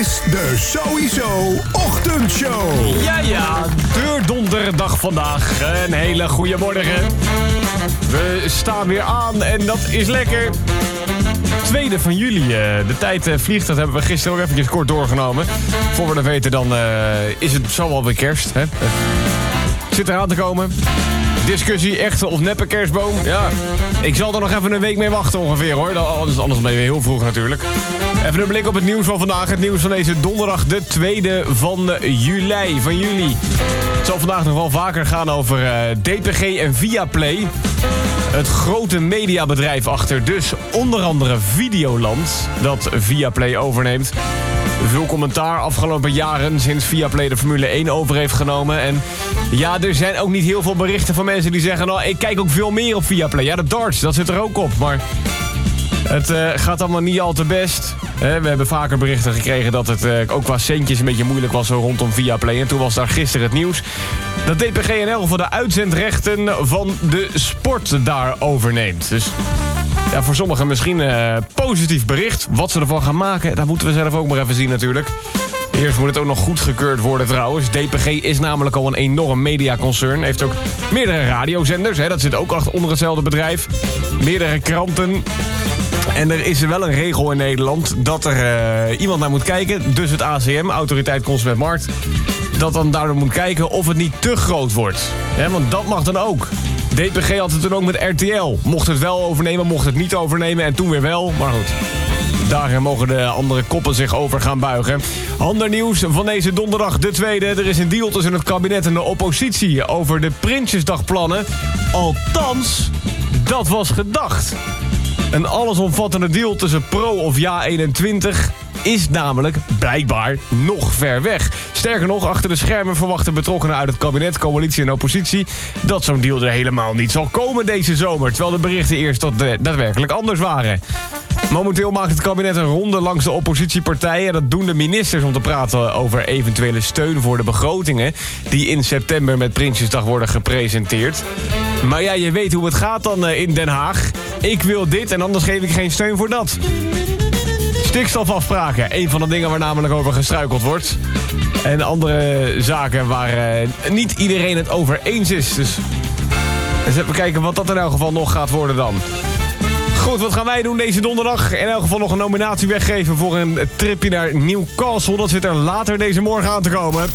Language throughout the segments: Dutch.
is de Sowieso Ochtendshow. Ja, de donderdag vandaag. Een hele goede morgen. We staan weer aan en dat is lekker. 2e van juli. De tijd vliegt, dat hebben we gisteren ook eventjes kort doorgenomen. Voor we dat weten, dan is het zo wel weer kerst. Hè? Zit eraan te komen. Discussie, echte of neppe kerstboom. Ja, ik zal er nog even een week mee wachten ongeveer hoor. Anders ben je weer heel vroeg natuurlijk. Even een blik op het nieuws van vandaag. Het nieuws van deze donderdag, de 2e van juli. Het zal vandaag nog wel vaker gaan over DPG en Viaplay. Het grote mediabedrijf achter dus onder andere Videoland, dat Viaplay overneemt. Veel commentaar afgelopen jaren sinds Viaplay de Formule 1 over heeft genomen. En ja, er zijn ook niet heel veel berichten van mensen die zeggen... nou, ik kijk ook veel meer op Viaplay. Ja, de darts, dat zit er ook op, maar het gaat allemaal niet al te best. We hebben vaker berichten gekregen dat het ook qua centjes een beetje moeilijk was rondom Viaplay. En toen was daar gisteren het nieuws dat DPG in elk geval de uitzendrechten van de sport daar overneemt. Dus ja, voor sommigen misschien positief bericht. Wat ze ervan gaan maken, dat moeten we zelf ook maar even zien natuurlijk. Eerst moet het ook nog goedgekeurd worden trouwens. DPG is namelijk al een enorm mediaconcern. Heeft ook meerdere radiozenders. Dat zit ook onder hetzelfde bedrijf. Meerdere kranten. En er is wel een regel in Nederland dat er iemand naar moet kijken. Dus het ACM, Autoriteit Consumentenmarkt. Dat dan daardoor moet kijken of het niet te groot wordt. Want dat mag dan ook. DPG had het toen ook met RTL. Mocht het wel overnemen, mocht het niet overnemen. En toen weer wel, maar goed. Daar mogen de andere koppen zich over gaan buigen. Ander nieuws van deze donderdag, de 2e. Er is een deal tussen het kabinet en de oppositie over de Prinsjesdagplannen. Althans, dat was gedacht. Een allesomvattende deal tussen Pro of Ja21 is namelijk blijkbaar nog ver weg. Sterker nog, achter de schermen verwachten betrokkenen uit het kabinet, coalitie en oppositie dat zo'n deal er helemaal niet zal komen deze zomer. Terwijl de berichten eerst daadwerkelijk anders waren. Momenteel maakt het kabinet een ronde langs de oppositiepartijen. Dat doen de ministers om te praten over eventuele steun voor de begrotingen die in september met Prinsjesdag worden gepresenteerd. Maar ja, je weet hoe het gaat dan in Den Haag. Ik wil dit en anders geef ik geen steun voor dat. Stikstofafspraken, een van de dingen waar namelijk over gestruikeld wordt. En andere zaken waar niet iedereen het over eens is. Dus eens even kijken wat dat in elk geval nog gaat worden dan. Goed, wat gaan wij doen deze donderdag? In elk geval nog een nominatie weggeven voor een tripje naar Newcastle. Dat zit er later deze morgen aan te komen.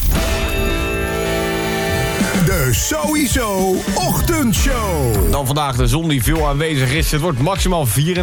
De Sowieso Ochtendshow. Dan vandaag de zon die veel aanwezig is. Het wordt maximaal 24